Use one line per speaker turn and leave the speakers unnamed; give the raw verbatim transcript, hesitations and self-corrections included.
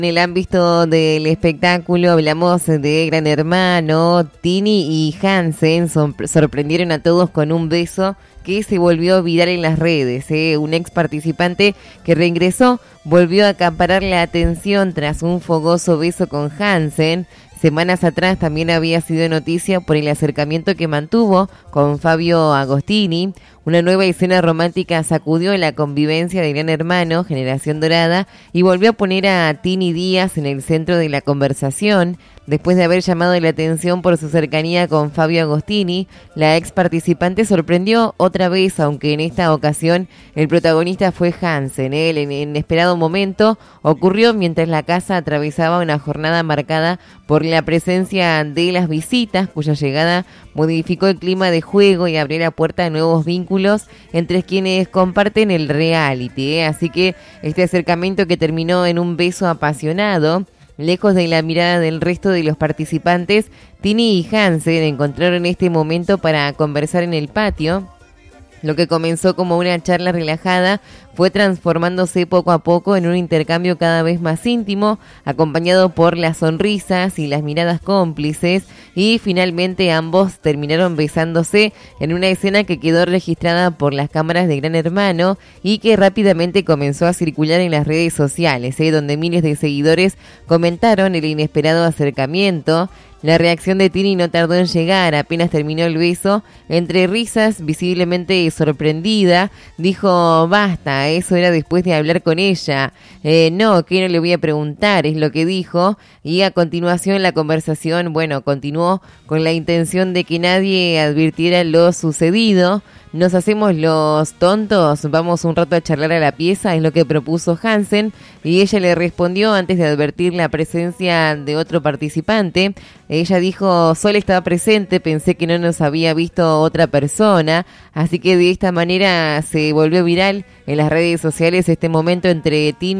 En el ámbito del espectáculo hablamos de Gran Hermano. Tini y Hansen sorprendieron a todos con un beso que se volvió viral en las redes. ¿eh? Un ex participante que reingresó volvió a acaparar la atención tras un fogoso beso con Hansen. Semanas atrás también había sido noticia por el acercamiento que mantuvo con Fabio Agostini. Una nueva escena romántica sacudió la convivencia de Gran Hermano, Generación Dorada, y volvió a poner a Tini Díaz en el centro de la conversación. Después de haber llamado la atención por su cercanía con Fabio Agostini, la ex participante sorprendió otra vez, aunque en esta ocasión el protagonista fue Hansen. El inesperado momento ocurrió mientras la casa atravesaba una jornada marcada por la presencia de las visitas, cuya llegada modificó el clima de juego y abrió la puerta a nuevos vínculos entre quienes comparten el reality. ¿eh? Así que este acercamiento, que terminó en un beso apasionado, lejos de la mirada del resto de los participantes, Tini y Hansen encontraron este momento para conversar en el patio. Lo que comenzó como una charla relajada fue transformándose poco a poco en un intercambio cada vez más íntimo, acompañado por las sonrisas y las miradas cómplices, y finalmente ambos terminaron besándose en una escena que quedó registrada por las cámaras de Gran Hermano y que rápidamente comenzó a circular en las redes sociales, ¿eh? donde miles de seguidores comentaron el inesperado acercamiento. La reacción de Tini no tardó en llegar. Apenas terminó el beso, entre risas, visiblemente sorprendida, dijo: basta, eso era después de hablar con ella. Eh, no, que no le voy a preguntar, es lo que dijo. Y a continuación la conversación, bueno, continuó con la intención de que nadie advirtiera lo sucedido. Nos hacemos los tontos, vamos un rato a charlar a la pieza, es lo que propuso Hansen, y ella le respondió antes de advertir la presencia de otro participante. Ella dijo: Sol estaba presente, pensé que no nos había visto otra persona. Así que de esta manera se volvió viral en las redes sociales este momento entre Tini